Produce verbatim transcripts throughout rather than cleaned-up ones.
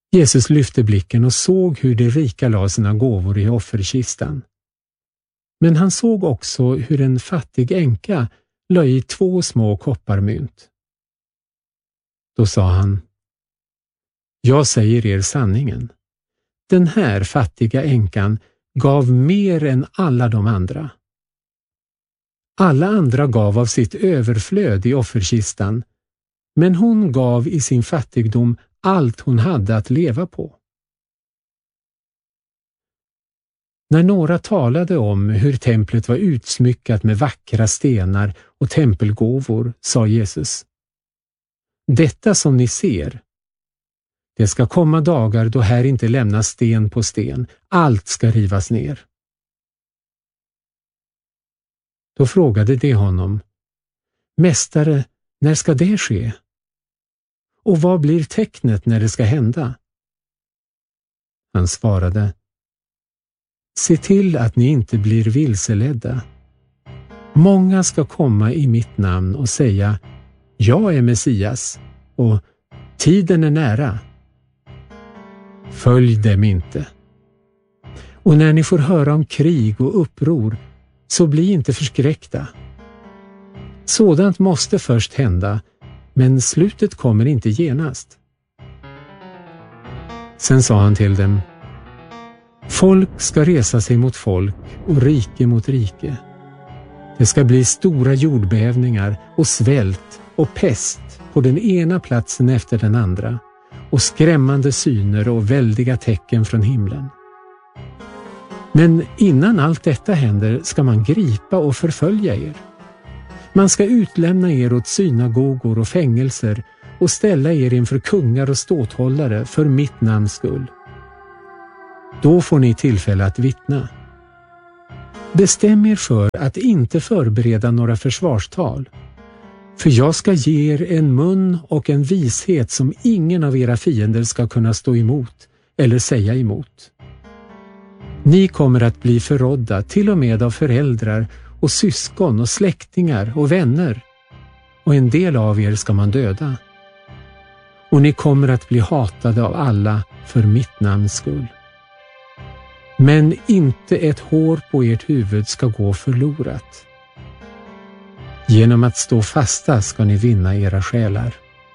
Jesus lyfte blicken och såg hur de rika la sina gåvor i offerkistan. Men han såg också hur en fattig änka la i två små kopparmynt. Då sa han: Jag säger er sanningen. Den här fattiga änkan gav mer än alla de andra. Alla andra gav av sitt överflöd i offerkistan, men hon gav i sin fattigdom allt hon hade att leva på. När några talade om hur templet var utsmyckat med vackra stenar och tempelgåvor, sa Jesus: Detta som ni ser, det ska komma dagar då här inte lämnas sten på sten, allt ska rivas ner. Då frågade de honom: Mästare, när ska det ske? Och vad blir tecknet när det ska hända? Han svarade: Se till att ni inte blir vilseledda. Många ska komma i mitt namn och säga: Jag är Messias, och tiden är nära. Följ dem inte. Och när ni får höra om krig och uppror, så bli inte förskräckta. Sådant måste först hända, men slutet kommer inte genast. Sen sa han till dem: Folk ska resa sig mot folk och rike mot rike. Det ska bli stora jordbävningar och svält och pest på den ena platsen efter den andra, och skrämmande syner och väldiga tecken från himlen. Men innan allt detta händer ska man gripa och förfölja er. Man ska utlämna er åt synagogor och fängelser och ställa er inför kungar och ståthållare för mitt namns skull. Då får ni tillfälle att vittna. Bestäm er för att inte förbereda några försvarstal, för jag ska ge er en mun och en vishet som ingen av era fiender ska kunna stå emot eller säga emot. Ni kommer att bli förrådda till och med av föräldrar och syskon och släktingar och vänner, och en del av er ska man döda. Och ni kommer att bli hatade av alla för mitt namns skull. Men inte ett hår på ert huvud ska gå förlorat. Genom att stå fasta ska ni vinna era själar.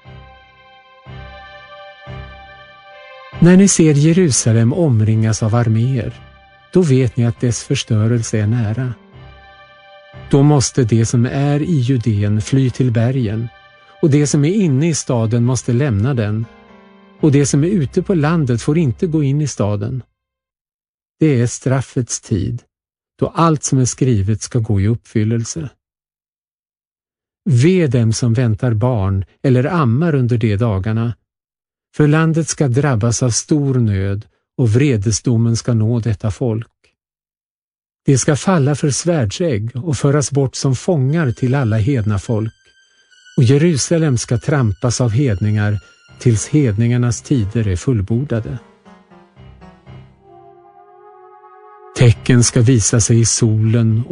När ni ser Jerusalem omringas av arméer, då vet ni att dess förstörelse är nära. Då måste det som är i Judeen fly till bergen, och det som är inne i staden måste lämna den, och det som är ute på landet får inte gå in i staden. Det är straffets tid, då allt som är skrivet ska gå i uppfyllelse. Ve dem som väntar barn eller ammar under de dagarna, för landet ska drabbas av stor nöd och vredesdomen ska nå detta folk. Det ska falla för svärdsägg och föras bort som fångar till alla hedna folk, och Jerusalem ska trampas av hedningar tills hedningarnas tider är fullbordade. Tecken ska visa sig i solen